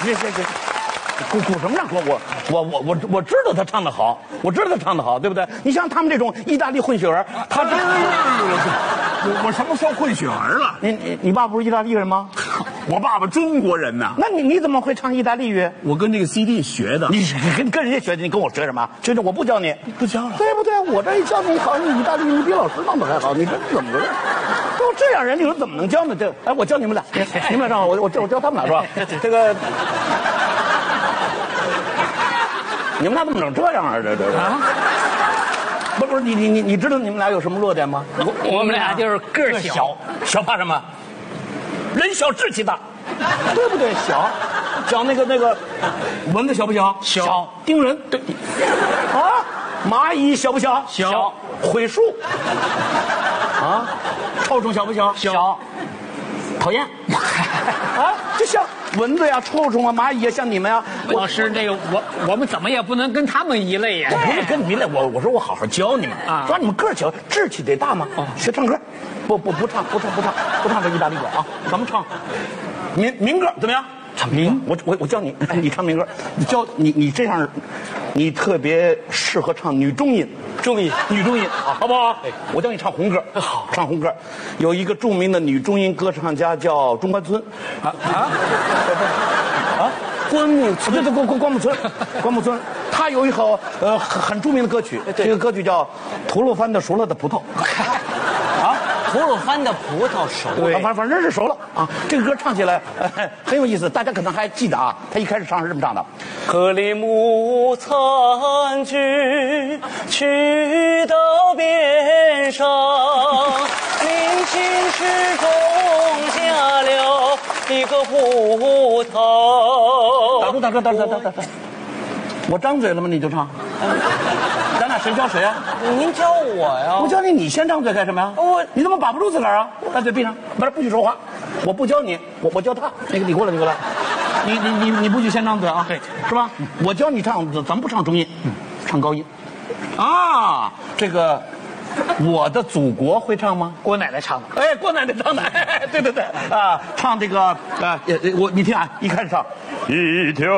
行，鼓什么掌？我知道他唱得好，我知道他唱得好，对不对？你像他们这种意大利混血儿，他这我什么时候混血儿了？ 你爸不是意大利人吗？ 我爸爸中国人呐。 那你怎么会唱意大利语？ 我跟这个 CD 学的。 你跟人家学的，你跟我学什么？学这我不教你， 不教了， 对不对？我这一教你，好像你意大利语你比老师弄得还好，你这怎么回事？都这样人，你说怎么能教呢？这，哎，我教你们俩，你们俩上，我教他们俩是吧？这个，你们俩怎么能这样啊？这啊？不是你知道你们俩有什么弱点吗？ 我们俩就是个儿小怕什么？人小志气大，对不对？小那个蚊子小不小？ 小叮人对啊，蚂蚁小不小？ 小毁树啊，臭虫小不小？ 小讨厌啊，就像蚊子呀、臭虫啊、蚂蚁呀，像你们呀。 老师，这个我们怎么也不能跟他们一类呀。 不是跟你们一类，我说我好好教你们啊， 说你们个儿小，志气得大嘛。学唱歌，不唱这意大利歌啊，咱们唱民歌怎么样？唱民歌，我教你，你唱民歌，你这样，你特别适合唱女中音啊，好不好？我教你唱红歌，好，唱红歌，有一个著名的女中音歌唱家叫中关村，关木村，对，关木村，他有一首很著名的歌曲，这个歌曲叫《吐鲁番的熟了的葡萄》，啊。 吐鲁番的葡萄熟了，反正是熟了啊。这个歌唱起来很有意思，大家可能还记得啊。他一开始唱是这么唱的： 克里木残菊去到边上，临清池种下了一个葡萄。 打住！我张嘴了吗？你就唱。咱俩谁教谁啊？ 您教我呀？ 我教你，你先张嘴干什么呀？你怎么把不住自个儿啊？把嘴闭上，不许说话。我不教你，我教他。那个你过来，你不许先张嘴啊？对，是吧？我教你唱，咱不唱中音，唱高音。啊，这个我的祖国会唱吗？ 郭奶奶唱的。 哎，郭奶奶唱的。对啊，唱这个你听啊，一开始唱一条